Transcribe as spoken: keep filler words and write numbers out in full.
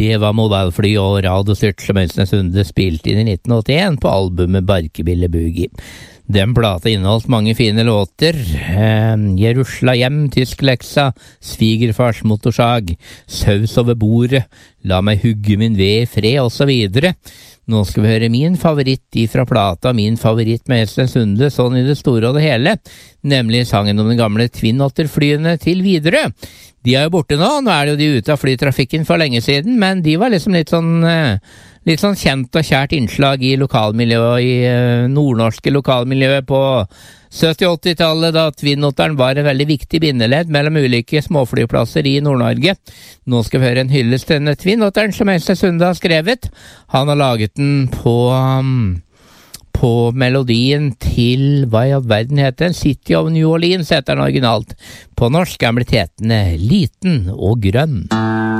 Det var modellfly og radiostyrt som Øystein Sunde spilte inn i nitten åttien på albumet Barkebille Boogie. Den plata inneholdt mange fine låter. Eh, Jeg rusla hjem, Tyskleksa, Svigerfars motorsag, Saus over bordet, La meg hugge min ved i fred, og så videre. Nå skal vi høre min favoritt ifra plata, min favoritt med Øystein Sunde, sånn i det store og det hele, nemlig sangen om den gamle Twin Otter-flyene til Widerøe. De er jo borte nå, nå er det jo de ute av flytrafikken for lenge siden, men de var liksom litt sånn, litt sånn kjent og kjært innslag i lokalmiljøet, i nordnorske lokalmiljøet på sytti- og åttitallet, da Twin Otteren var en veldig viktig bindeledd mellom ulike småflyplasser i Nord-Norge. Nå skal vi høre en hyllest til denne Twin Otteren som Øystein Sunde har skrevet. Han har laget den på... Um, på melodien til, hva i all verden heter den? City of New Orleans heter den originalt. På norsk er den blitt hetende Liten og grønn.